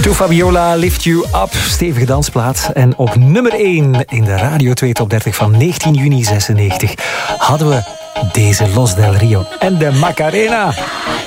To Fabiola, Lift You Up, stevige dansplaat. En op nummer 1 in de Radio 2 Top 30 van 19 juni 96 hadden we deze Los del Rio en de Macarena.